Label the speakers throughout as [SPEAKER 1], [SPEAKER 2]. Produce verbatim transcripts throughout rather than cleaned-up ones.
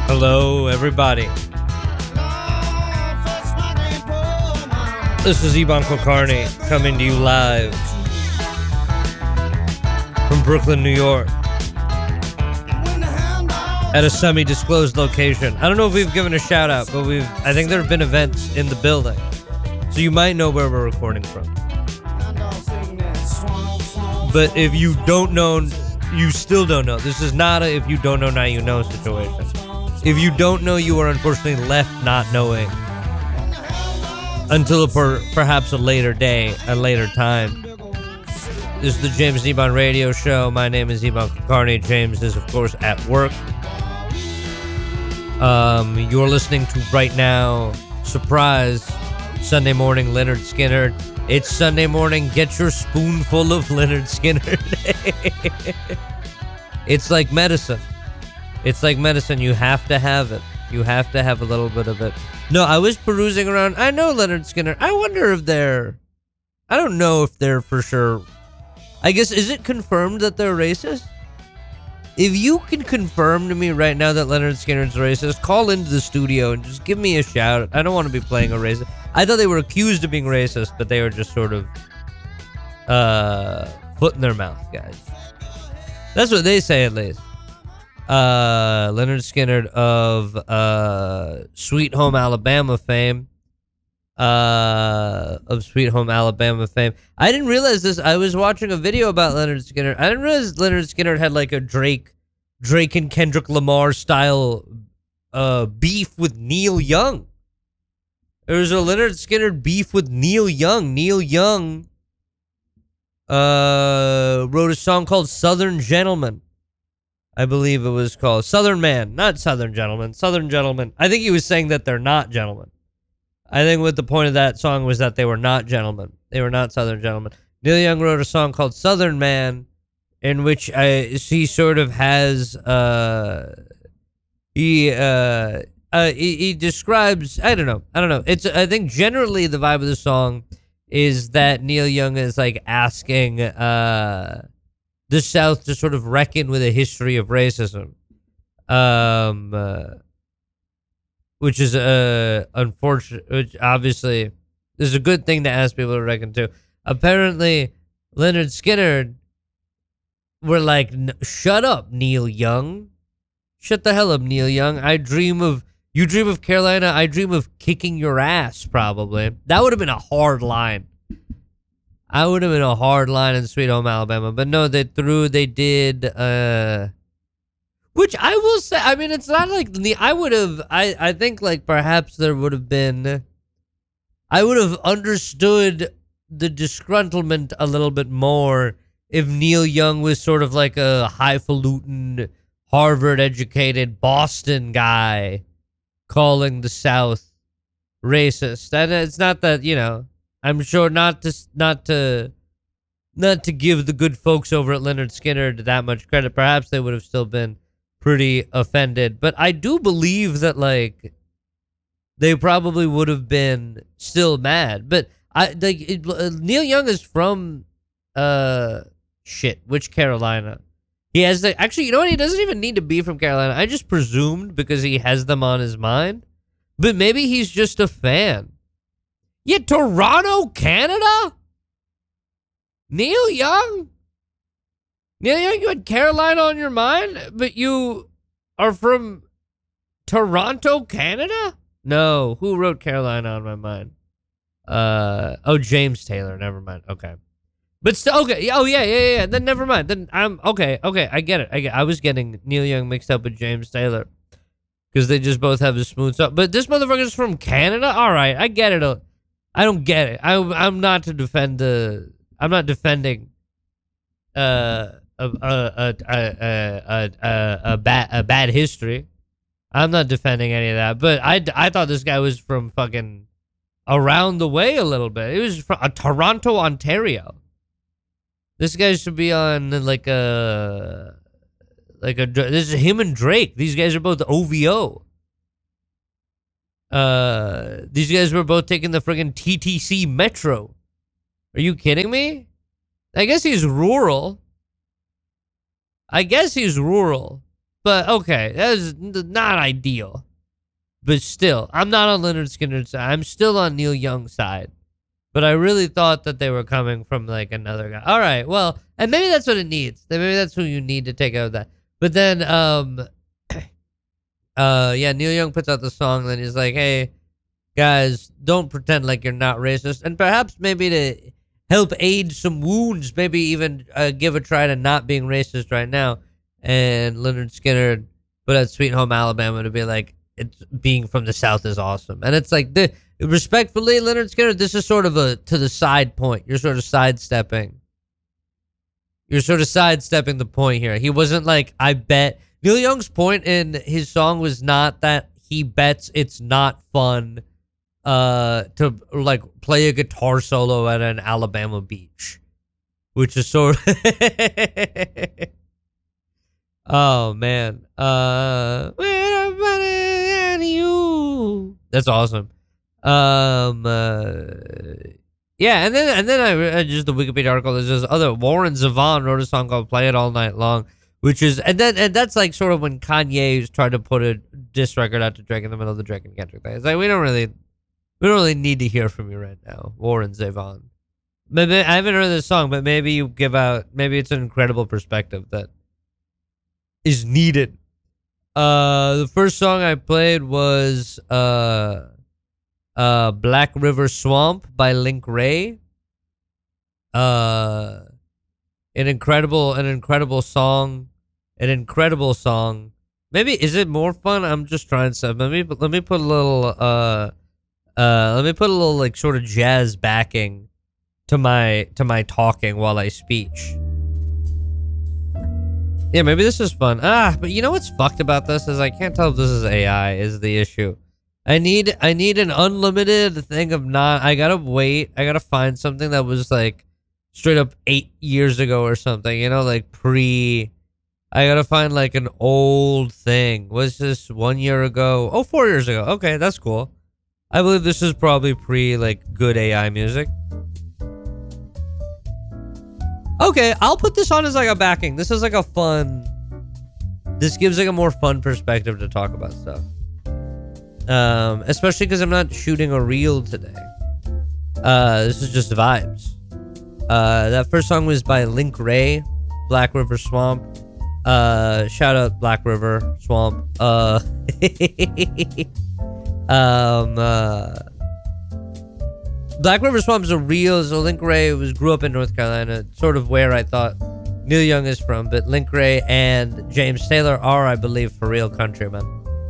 [SPEAKER 1] Hello, everybody. This is Ivan Kulkarni coming to you live from Brooklyn, New York, at a semi-disclosed location. I don't know if we've given a shout out, but we've. I think there have been events in the building, so you might know where we're recording from. But if you don't know, you still don't know. This is not a if you don't know, now you know situation. If you don't know, you are unfortunately left not knowing until a per, perhaps a later day, a later time. This is the James Ebon Radio Show. My name is Ivan Kulkarni. James is, of course, at work. Um, you're listening to right now, surprise, Sunday morning Leonard Skinner. It's Sunday morning. Get your spoonful of Leonard Skinner. It's like medicine. It's like medicine. You have to have it. You have to have a little bit of it. No, I was perusing around. I know Leonard Skinner. I wonder if they're... I don't know if they're for sure... I guess, is it confirmed that they're racist? If you can confirm to me right now that Leonard Skinner's racist, call into the studio and just give me a shout. I don't want to be playing a racist. I thought they were accused of being racist, but they were just sort of uh, foot in their mouth, guys. That's what they say, at least. Uh, Leonard Skinner of uh, Sweet Home Alabama fame. Uh, of Sweet Home Alabama fame. I didn't realize this. I was watching a video about Leonard Skinner. I didn't realize Leonard Skinner had like a Drake, Drake and Kendrick Lamar style uh, beef with Neil Young. There was a Leonard Skinner beef with Neil Young. Neil Young uh, wrote a song called Southern Gentleman. I believe it was called Southern Man, not Southern Gentleman. Southern Gentleman. I think he was saying that they're not gentlemen. I think what the point of that song was that they were not gentlemen. They were not Southern gentlemen. Neil Young wrote a song called Southern Man, in which I, he sort of has, uh, he, uh, uh, he, he describes, I don't know, I don't know. It's, I think generally the vibe of the song is that Neil Young is like asking, uh, the South to sort of reckon with a history of racism. Um, uh, Which is uh, unfortunate, which obviously is a good thing to ask people to reckon to. Apparently, Leonard Skinner were like, shut up, Neil Young. Shut the hell up, Neil Young. I dream of, you dream of Carolina, I dream of kicking your ass, probably. That would have been a hard line. I would have been a hard line in Sweet Home Alabama. But no, they threw, they did, uh... Which I will say, I mean, it's not like the, I would have, I, I think like perhaps there would have been, I would have understood the disgruntlement a little bit more if Neil Young was sort of like a highfalutin, Harvard-educated Boston guy calling the South racist. And it's not that, you know, I'm sure not to, not to, not to give the good folks over at Leonard Skinner that much credit. Perhaps they would have still been pretty offended, but I do believe that like they probably would have been still mad. But I like it, uh, Neil Young is from uh shit which Carolina. He has the actually you know what, he doesn't even need to be from Carolina. I just presumed because he has them on his mind, but maybe he's just a fan. Yeah, Toronto, Canada. Neil Young. Neil Young, you had Carolina on your mind, but you are from Toronto, Canada? No, who wrote Carolina on my mind? Uh oh, James Taylor. Never mind. Okay, but still, okay. Oh yeah, yeah, yeah. Then never mind. Then I'm okay. Okay, I get it. I get. I was getting Neil Young mixed up with James Taylor because they just both have a smooth stuff. But this motherfucker's from Canada. All right, I get it. I don't get it. I I'm not to defend the. I'm not defending. Uh. A a a a a a, a bad a bad history. I'm not defending any of that, but I, I thought this guy was from fucking around the way a little bit. He was from uh, Toronto, Ontario. This guy should be on like a like a. This is him and Drake. These guys are both O V O. Uh, these guys were both taking the friggin' T T C Metro. Are you kidding me? I guess he's rural. I guess he's rural. But okay, that is not ideal. But still, I'm not on Lynyrd Skynyrd's side. I'm still on Neil Young's side. But I really thought that they were coming from like another guy. All right, well, and maybe that's what it needs. Maybe that's who you need to take out of that. But then, um, uh, yeah, Neil Young puts out the song, and then he's like, "Hey, guys, don't pretend like you're not racist," and perhaps maybe to help aid some wounds, maybe even uh, give a try to not being racist right now. And Lynyrd Skynyrd put out "Sweet Home Alabama" to be like, it's being from the South is awesome. And it's like, the, respectfully, Lynyrd Skynyrd, this is sort of a to the side point. You're sort of sidestepping. You're sort of sidestepping the point here. He wasn't like, I bet. Neil Young's point in his song was not that he bets it's not fun uh, to like play a guitar solo at an Alabama beach, which is sort of... Oh, man. Uh, you. That's awesome. Um, uh, yeah, and then and then I, I just the Wikipedia article. There's this other Warren Zevon wrote a song called "Play It All Night Long," which is and then and that's like sort of when Kanye's tried to put a diss record out to Drake in the middle of the Drake and Kendrick thing. It's like we don't really we don't really need to hear from you right now, Warren Zevon. Maybe I haven't heard this song, but maybe you give out maybe it's an incredible perspective that is needed. Uh, the first song I played was uh, uh, Black River Swamp by Link Wray. Uh, an incredible, an incredible song, an incredible song. Maybe is it more fun? I'm just trying stuff. Let me let me put a little uh, uh, let me put a little like sort of jazz backing to my to my talking while I speech. Yeah, maybe this is fun. Ah, but you know what's fucked about this is I can't tell if this is A I is the issue. I need I need an unlimited thing of not. I gotta wait. I gotta find something that was like straight up eight years ago or something. You know, like pre. I gotta find like an old thing. Was this one year ago? Oh, four years ago. Okay, that's cool. I believe this is probably pre like good A I music. Okay, I'll put this on as like a backing. This is like a fun... This gives like a more fun perspective to talk about stuff. Um, especially because I'm not shooting a reel today. Uh, this is just vibes. Uh, that first song was by Link Wray, Black River Swamp. Uh, shout out Black River Swamp. Uh, um, uh... Black River Swamp is a real, so Link Wray was grew up in North Carolina, sort of where I thought Neil Young is from, but Link Wray and James Taylor are, I believe, for real countrymen.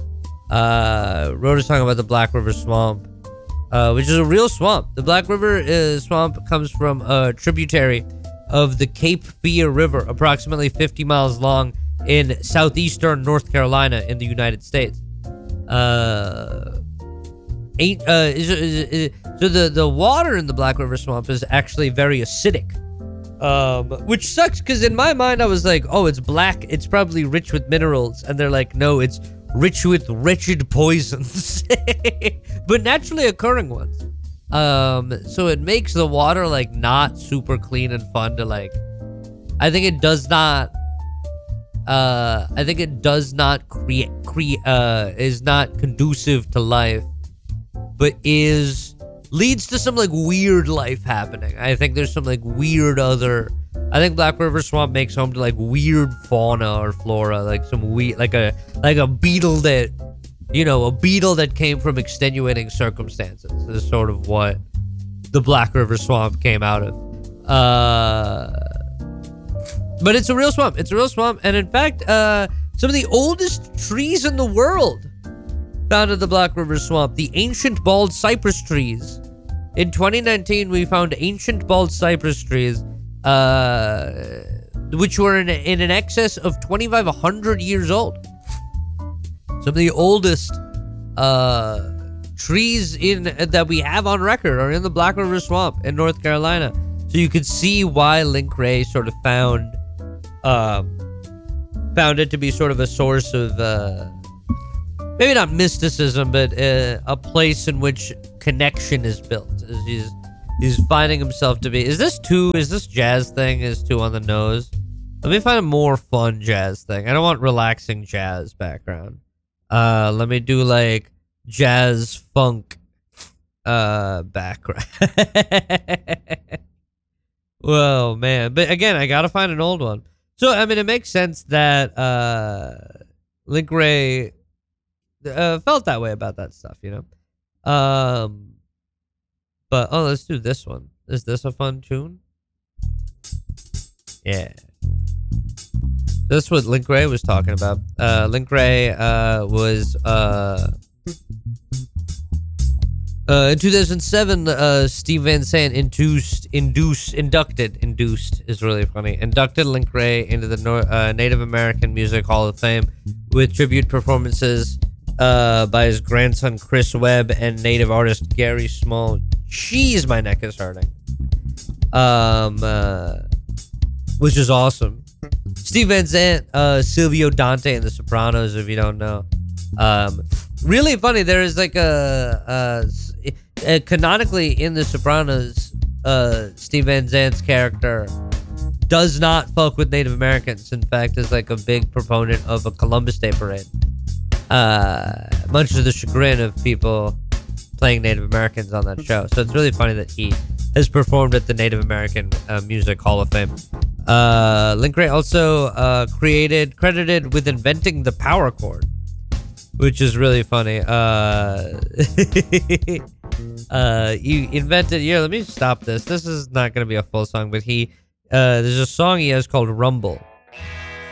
[SPEAKER 1] Uh, wrote a song about the Black River Swamp, uh, which is a real swamp. The Black River is, swamp comes from a tributary of the Cape Fear River, approximately fifty miles long in southeastern North Carolina in the United States. Uh... Eight, uh, is, is, is, so the, the water in the Black River Swamp is actually very acidic, um, which sucks because in my mind I was like, oh, it's black, it's probably rich with minerals, and they're like, no, it's rich with wretched poisons, but naturally occurring ones. Um, so it makes the water like not super clean and fun to like. I think it does not. Uh, I think it does not create create uh is not conducive to life. But is leads to some like weird life happening. I think there's some like weird other. I think Black River Swamp makes home to like weird fauna or flora, like some weird, like a like a beetle that, you know, a beetle that came from extenuating circumstances is sort of what the Black River Swamp came out of. Uh, but it's a real swamp. It's a real swamp, and in fact, uh, some of the oldest trees in the world found in the Black River Swamp, the ancient bald cypress trees. In twenty nineteen, we found ancient bald cypress trees, uh, which were in, in an excess of twenty-five hundred years old. Some of the oldest uh, trees in that we have on record are in the Black River Swamp in North Carolina. So you could see why Link Wray sort of found, um, found it to be sort of a source of... Uh, Maybe not mysticism, but uh, a place in which connection is built. He's he's finding himself to be. Is this too? Is this jazz thing is too on the nose? Let me find a more fun jazz thing. I don't want relaxing jazz background. Uh, let me do like jazz funk uh background. Whoa, man. But again, I gotta find an old one. So, I mean, it makes sense that uh, Link Wray uh, felt that way about that stuff, you know? Um, but, oh, let's do this one. Is this a fun tune? Yeah. That's what Link Wray was talking about. Uh, Link Wray uh, was... Uh, Uh, in two thousand seven, uh, Steve Van Sant induced, induced, inducted, induced is really funny, inducted Link Wray into the Nor uh, Native American Music Hall of Fame with tribute performances uh, by his grandson Chris Webb and native artist Gary Small. Jeez, my neck is hurting. Um, uh, which is awesome. Steve Van Sant, uh, Silvio Dante in The Sopranos, if you don't know. Um, really funny. There is like a, a, a canonically in The Sopranos, uh, Steve Van Zant's character does not fuck with Native Americans. In fact, is like a big proponent of a Columbus Day parade. Uh, much to the chagrin of people playing Native Americans on that show. So it's really funny that he has performed at the Native American uh, Music Hall of Fame. Uh, Link Wray also uh, created, credited with inventing the power chord, which is really funny. Uh, uh, he invented, here, let me stop this. This is not going to be a full song, but he, uh, there's a song he has called Rumble.